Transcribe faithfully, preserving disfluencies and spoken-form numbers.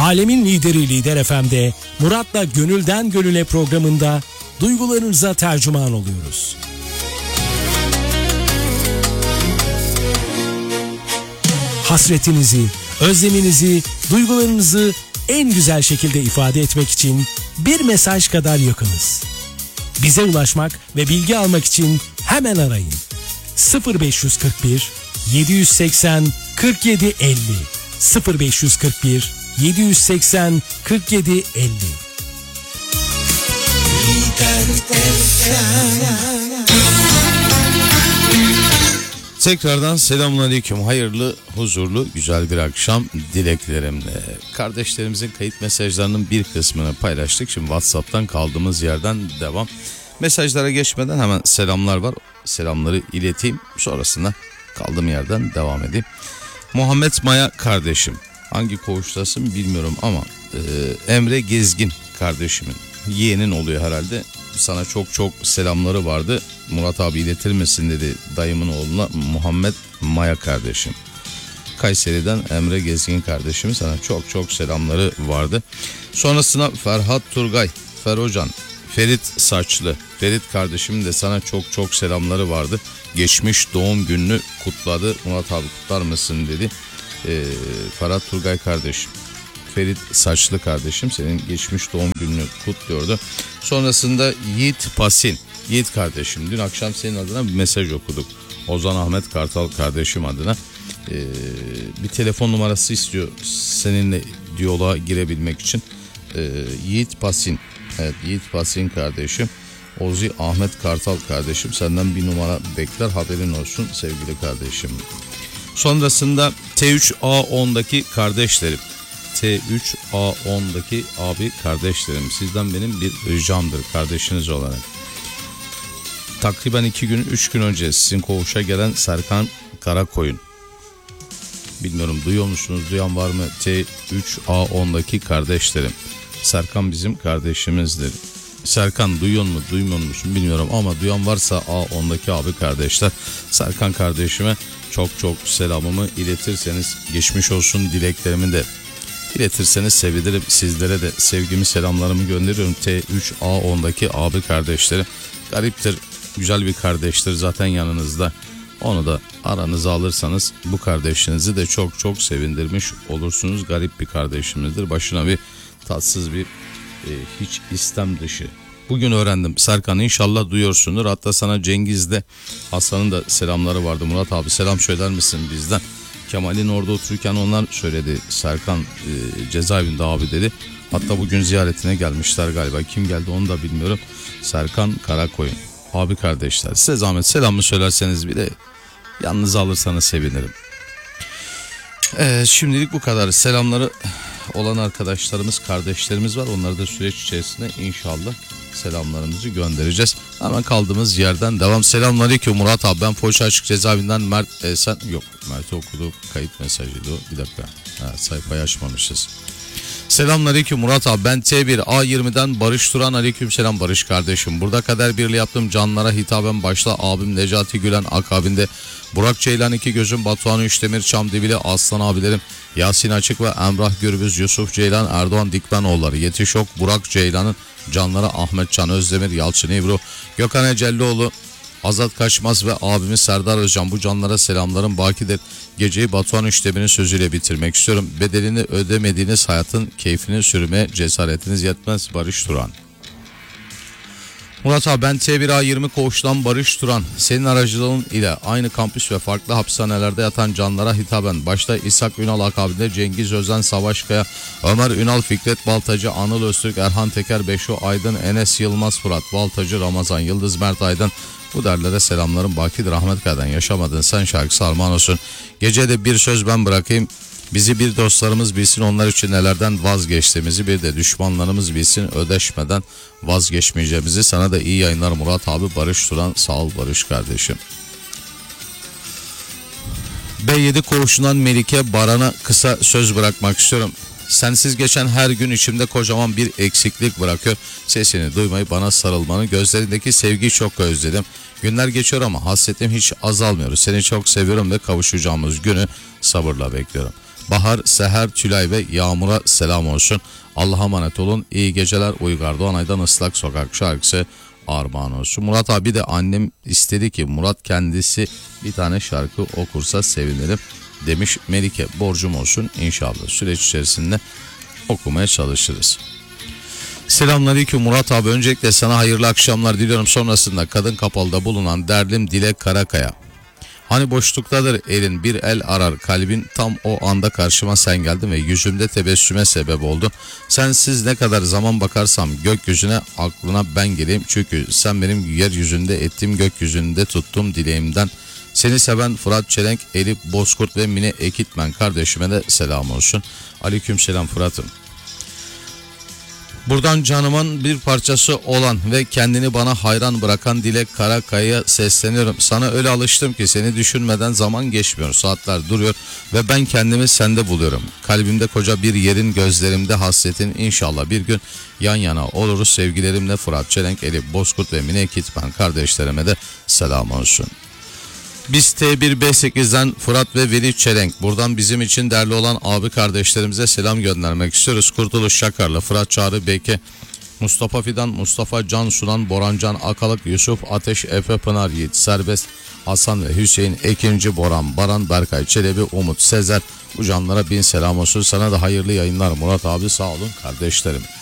Alemin lideri Lider F M'de Murat'la Gönülden Gönüle programında duygularınıza tercüman oluyoruz. Hasretinizi, özleminizi, duygularınızı en güzel şekilde ifade etmek için bir mesaj kadar yakınız. Bize ulaşmak ve bilgi almak için hemen arayın. sıfır beş kırk bir yedi seksen kırk yedi elli sıfır beş kırk bir yedi seksen kırk yedi elli. Tekrardan selamünaleyküm. Hayırlı, huzurlu, güzel bir akşam dileklerimle. Kardeşlerimizin kayıt mesajlarının bir kısmını paylaştık. Şimdi WhatsApp'tan kaldığımız yerden devam. Mesajlara geçmeden hemen selamlar var. Selamları ileteyim. Sonrasında kaldığım yerden devam edeyim. Muhammed Maya kardeşim. Hangi koğuştasın bilmiyorum ama e, Emre Gezgin kardeşimin yeğenin oluyor herhalde. Sana çok çok selamları vardı. Murat abi iletir misin dedi dayımın oğluna Muhammed Maya kardeşim. Kayseri'den Emre Gezgin kardeşim sana çok çok selamları vardı. Sonrasında Ferhat Turgay, Ferocan, Ferit Saçlı. Ferit kardeşim de sana çok çok selamları vardı. Geçmiş doğum gününü kutladı. Murat abi kutlar mısın dedi. Ee, Ferhat Turgay kardeşim. Ferit Saçlı kardeşim senin geçmiş doğum gününü kutluyordu. Sonrasında Yiğit Pasin. Yiğit kardeşim dün akşam senin adına bir mesaj okuduk. Ozan Ahmet Kartal kardeşim adına. Ee, bir telefon numarası istiyor seninle diyaloğa girebilmek için. Ee, Yiğit Pasin. Evet Yiğit Pasin kardeşim. Ozi Ahmet Kartal kardeşim senden bir numara bekler haberin olsun sevgili kardeşim. Sonrasında T üç A on'daki kardeşlerim. T üç A on'daki abi kardeşlerim sizden benim bir ricamdır kardeşiniz olarak. Takriben iki gün üç gün önce sizin koğuşa gelen Serkan Karakoyun. Bilmiyorum duyuyor musunuz, duyan var mı? T üç A on'daki kardeşlerim. Serkan bizim kardeşimizdir. Serkan duyuyor mu duymuyor musun bilmiyorum ama duyan varsa A on'daki abi kardeşler Serkan kardeşime çok çok selamımı iletirseniz geçmiş olsun dileklerimi de iletirseniz sevinirim. Sizlere de sevgimi selamlarımı gönderiyorum. T üç A on'daki abi kardeşleri gariptir, güzel bir kardeştir zaten yanınızda. Onu da aranıza alırsanız bu kardeşinizi de çok çok sevindirmiş olursunuz. Garip bir kardeşimizdir. Başına bir tatsız bir e, hiç istem dışı. Bugün öğrendim Serkan, inşallah duyuyorsundur. Hatta sana Cengiz'de Hasan'ın da selamları vardı. Murat abi selam söyler misin bizden? Kemal'in orada otururken onlar söyledi. Serkan e, cezaevinde abi dedi. Hatta bugün ziyaretine gelmişler galiba. Kim geldi onu da bilmiyorum. Serkan Karakoyun. Abi kardeşler size zahmet selamını söylerseniz bir de yanınıza alırsanız sevinirim. Ee, şimdilik bu kadar. Selamları olan arkadaşlarımız, kardeşlerimiz var. Onları da süreç içerisinde inşallah selamlarımızı göndereceğiz. Hemen kaldığımız yerden devam. Selamünaleyküm Murat abi. Ben Foça Açık Cezaevinden Mert e, sen yok. Mert'i okudu. Kayıt mesajıydı o. Bir dakika. Ha, sayfayı açmamışız. Selamünaleyküm Murat abi. Ben T bir A yirmi'den Barış Turan. Aleykümselam Barış kardeşim. Burada kader birliği yaptığım canlara hitaben başta abim Necati Gülen, akabinde Burak Ceylan, iki gözüm, Batuhan Üçdemir, Çamdibili, Aslan abilerim, Yasin Açık ve Emrah Gürbüz, Yusuf Ceylan, Erdoğan Dikmenoğulları, Yetişok, Burak Ceylan'ın canlara Ahmet Can Özdemir, Yalçın İbru, Gökhan Ecellioğlu, Azat Kaçmaz ve abimiz Serdar Özcan, bu canlara selamlarım bakidir. Geceyi Batuhan Üçdemir'in sözüyle bitirmek istiyorum. Bedelini ödemediğiniz hayatın keyfini sürmeye cesaretiniz yetmez. Barış Turan. Murat abi ben T bir A yirmi koğuştan Barış Turan. Senin aracılığın ile aynı kampüs ve farklı hapishanelerde yatan canlara hitaben başta İshak Ünal akabinde Cengiz Özen, Savaş Kaya, Ömer Ünal, Fikret Baltacı, Anıl Öztürk, Erhan Teker, Beşo Aydın, Enes Yılmaz, Fırat Baltacı, Ramazan Yıldız, Mert Aydın. Bu derlere selamlarım bakidir. Ahmet Kaya'dan Yaşamadın Sen şarkısı armağan olsun. Gecede bir söz ben bırakayım. Bizi bir dostlarımız bilsin, onlar için nelerden vazgeçtiğimizi, bir de düşmanlarımız bilsin, ödeşmeden vazgeçmeyeceğimizi. Sana da iyi yayınlar Murat abi. Barış Turan. Sağ ol Barış kardeşim. B yedi koğuşundan Melike Baran'a kısa söz bırakmak istiyorum. Sensiz geçen her gün içimde kocaman bir eksiklik bırakıyor. Sesini duymayı, bana sarılmanı, gözlerindeki sevgiyi çok özledim. Günler geçiyor ama hasretim hiç azalmıyor. Seni çok seviyorum ve kavuşacağımız günü sabırla bekliyorum. Bahar, Seher, Tülay ve Yağmur'a selam olsun. Allah'a emanet olun. İyi geceler. Uygar Doğanay'dan Islak Sokak şarkısı armağan olsun. Murat abi de annem istedi ki Murat kendisi bir tane şarkı okursa sevinirim demiş. Melike, borcum olsun, inşallah süreç içerisinde okumaya çalışırız. Selamünaleyküm Murat abi, öncelikle sana hayırlı akşamlar diliyorum. Sonrasında Kadın Kapalı'da bulunan derdim Dilek Karakaya. Hani boşluktadır elin, bir el arar kalbin, tam o anda karşıma sen geldin ve yüzümde tebessüme sebep oldu. Sensiz ne kadar zaman bakarsam gökyüzüne, aklına ben geleyim. Çünkü sen benim yeryüzünde ettiğim, gökyüzünde tuttuğum dileğimden. Seni seven Fırat Çelenk, Elif Bozkurt ve Mine Ekitmen kardeşime de selam olsun. Aleyküm selam Fırat'ım. Buradan canımın bir parçası olan ve kendini bana hayran bırakan Dilek Karakaya'ya sesleniyorum. Sana öyle alıştım ki seni düşünmeden zaman geçmiyor, saatler duruyor ve ben kendimi sende buluyorum. Kalbimde koca bir yerin, gözlerimde hasretin, inşallah bir gün yan yana oluruz. Sevgilerimle Fırat Çelenk, Elif Bozkurt ve Mine Kitman kardeşlerime de selam olsun. Biz T bir B sekizden Fırat ve Veli Çelenk, buradan bizim için değerli olan abi kardeşlerimize selam göndermek istiyoruz. Kurtuluş Şakarlı, Fırat Çağrı Beke, Mustafa Fidan, Mustafa Can Sunan, Borancan Akalık, Yusuf Ateş, Efe Pınar Yiğit, Serbest, Hasan ve Hüseyin, Ekinci Boran, Baran, Berkay, Çelebi, Umut, Sezer, bu canlara bin selam olsun. Sana da hayırlı yayınlar Murat abi, sağ olun kardeşlerim.